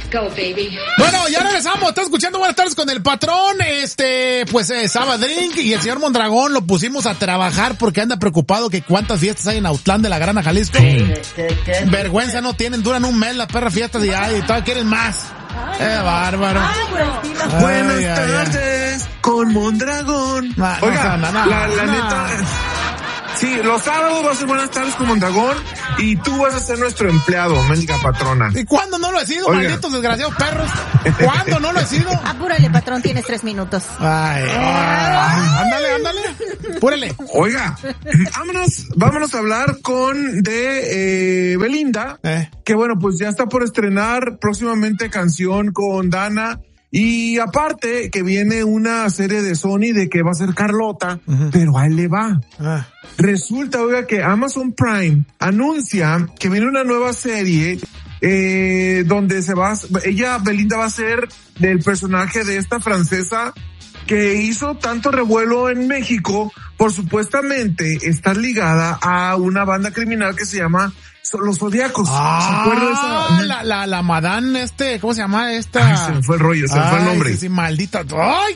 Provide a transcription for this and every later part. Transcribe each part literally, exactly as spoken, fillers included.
go, baby. Bueno, ya regresamos. Está escuchando Buenas Tardes con el Patrón. Este, pues, eh, Sabadrink y el señor Mondragón lo pusimos a trabajar porque anda preocupado que cuántas fiestas hay en Autlán de la Grana, Jalisco. ¿Qué, qué, qué? Vergüenza no tienen, duran un mes las perras fiestas y ay, todavía quieren más. Ay, eh, bárbaro. Ay, Ay, Buenas ay, tardes ay. con Mondragón. No, Oiga, no, no, no, la, la no. neta... Sí, los sábados va a ser Buenas Tardes con Mondragón y tú vas a ser nuestro empleado, mendiga patrona. ¿Y cuándo no lo he sido, Oiga. malditos desgraciados perros? ¿Cuándo no lo he sido? apúrale, patrón, tienes tres minutos. Ay, ay, ándale, ándale. Apúrele. Oiga, vámonos, vámonos a hablar con de eh, Belinda, Eh. que bueno, pues ya está por estrenar próximamente canción con Dana. Y aparte que viene una serie de Sony de que va a ser Carlota, Uh-huh. pero ahí le va. Ah. Resulta, oiga, que Amazon Prime anuncia que viene una nueva serie eh, donde se va, ella, Belinda, va a ser del personaje de esta francesa que hizo tanto revuelo en México por supuestamente estar ligada a una banda criminal que se llama Los Zodiacos. Ah, ¿Se acuerda de esa? la, la, la madame, este, ¿cómo se llama esta? Ay, se me fue el rollo, se me fue el Ay, nombre. Sí, sí, maldita. Ay,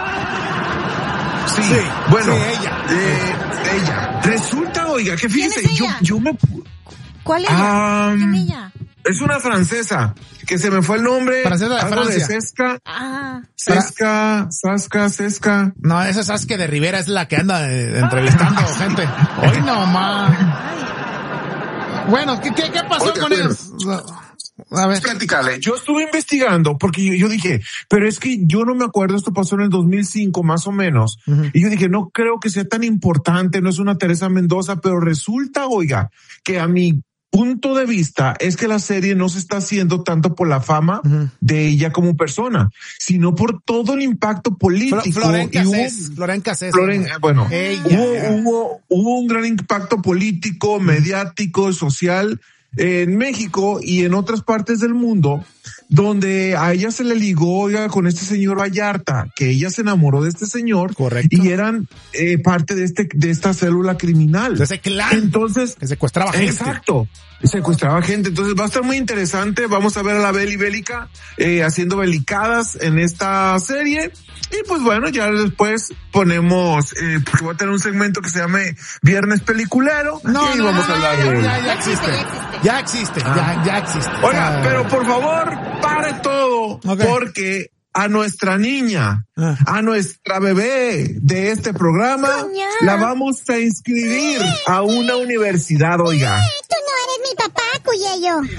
Sí, Sí, bueno, sí, ella. Eh, ella. Resulta, oiga, que ¿Quién fíjese, es yo, ella? yo me... ¿Cuál es ella? Ah, ¿Quién es ella? Es una francesa, que se me fue el nombre. Francesa de algo Francia. de Sesca, Ah, Sesca, Sasca, Sesca. No, esa Saskia de Rivera es la que anda eh, entrevistando gente. Hoy no, ma. Bueno, ¿qué, qué, qué pasó Oiga, con bueno. ellos? A ver. Platícale. Yo estuve investigando porque yo, yo dije, pero es que yo no me acuerdo, esto pasó en el dos mil cinco más o menos. Uh-huh. Y yo dije, no creo que sea tan importante, no es una Teresa Mendoza, pero resulta, oiga, que a mi punto de vista es que la serie no se está haciendo tanto por la fama Uh-huh. de ella como persona, sino por todo el impacto político. Flo- Floren y hubo- Cassés. Floren Cassés. Floren, bueno, Ella. hubo, hubo, hubo un gran impacto político, mediático, social en México y en otras partes del mundo, donde a ella se le ligó, oiga, con este señor Vallarta, que ella se enamoró de este señor. Correcto. Y eran eh, parte de este de esta célula criminal. De ese clan. Entonces, Que secuestraba gente. exacto. Secuestraba gente. Entonces va a estar muy interesante. Vamos a ver a la Beli Bélica eh, haciendo belicadas en esta serie. Y pues bueno, ya después ponemos, eh, porque voy a tener un segmento que se llame Viernes Peliculero. No, y no, vamos no, a hablar ya, de... ya, ya Ya existe. existe, Ya existe, ya, ya existe. Oiga, Ah. pero por favor, pare todo, Ok. porque a nuestra niña, Ah. a nuestra bebé de este programa, Doña. la vamos a inscribir a una universidad, oiga. tú no eres mi papá, Cuyello.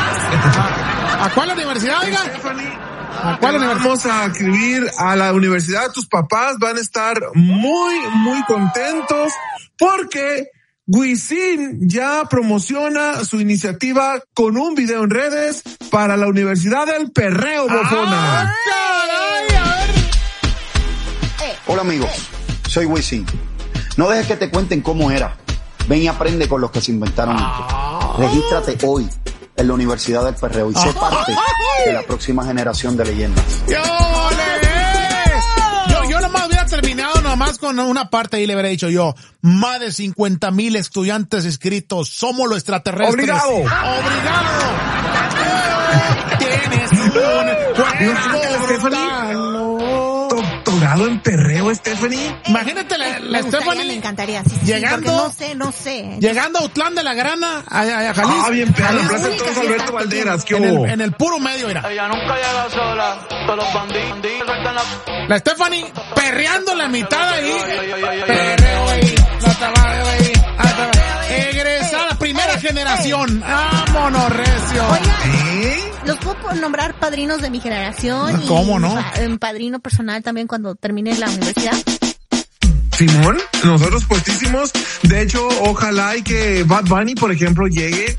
¿A cuál universidad, oiga? Stephanie, ¿A cuál te universidad? vamos a escribir a la universidad. Tus papás van a estar muy, muy contentos porque Wisin ya promociona su iniciativa con un video en redes para la Universidad del Perreo, bofona. ¡Ah, caray! A ver. Hola amigos, soy Wisin. No dejes que te cuenten cómo era. Ven y aprende con los que se inventaron esto. Regístrate hoy en la Universidad del Perreo y sé parte de la próxima generación de leyendas. ¡Yo, ole! Yo, yo nomás hubiera terminado nomás con una parte y le hubiera dicho yo, más de cincuenta mil estudiantes inscritos, somos los extraterrestres. ¡Obligado! ¡Obligado! Tienes un Imagínate la Stephanie. brutal. Doctorado en perreo, Stephanie. Imagínate la, la Me gustaría, Stephanie me encantaría. Sí, sí, sí, llegando- porque no sé, no sé. llegando a Utlán de la Grana, a, a, a Jalisco. Ah, bien, pero la la Plaza de única Toros fiesta Alberto que Valderas, ¿qué en, el, hubo? en el puro medio, mira. Ella nunca llega sola, todos los bandidos sueltan la... La Stephanie perreando la mitad ahí. Perreo ahí. La tabaco ahí. la tabaco. Egresada, primera generación. ¡Vámonos, recio! Oiga, ¿Eh? los puedo nombrar padrinos de mi generación. y ¿Cómo no? pa- en padrino personal también cuando termine la universidad. Simón, nosotros puestísimos. De hecho, ojalá y que Bad Bunny, por ejemplo, llegue